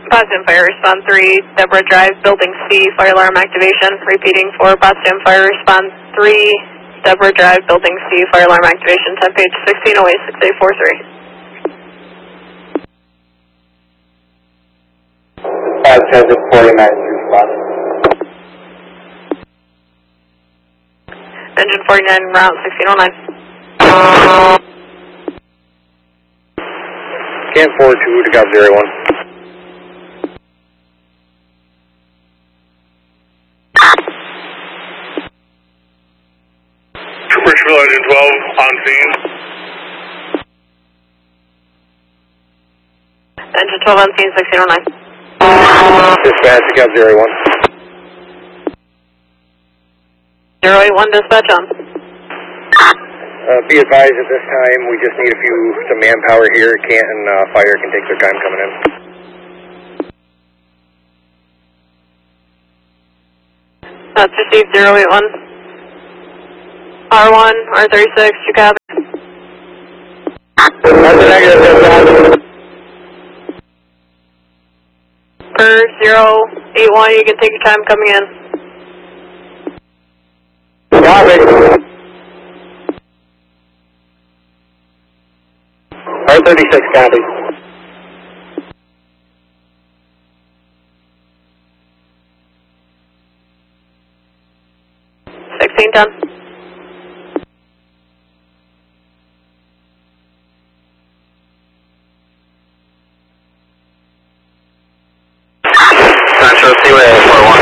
Boston Fire Response 3, Deborah Drive, Building C, fire alarm activation. Repeating for Boston Fire Response 3, Deborah Drive, Building C, fire alarm activation. 10 page 1608-6843. 549 response. Engine 49, route 1609. Camp 42 to Gov 01. Troopersville Engine 12 on scene. Engine 12 on scene, 1609. Dispatch to Gov 01. 081 dispatch on. Be advised at this time, we just need some manpower here. Canton Fire can take their time coming in. That's received 081. R1, R36, you copy? That's a negative, dispatch. Per 081, you can take your time coming in. Copy. R36, copy. Done. Central Seaway 41.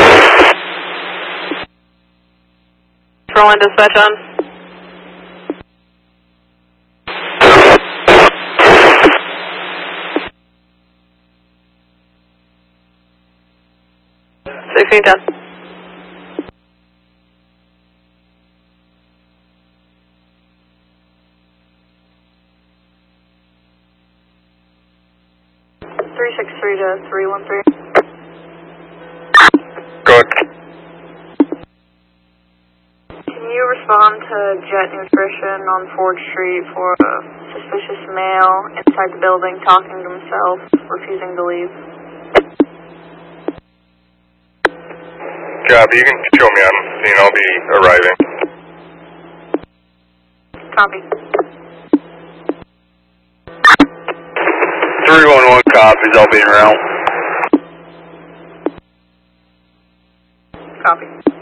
41 dispatch on. Done. Three 313. Go ahead. Can you respond to Jet Nutrition on Ford Street for a suspicious male inside the building talking to himself, refusing to leave? Copy, you can show me on scene, I'll be arriving. Copy. 311 copies, I'll be around. Copy.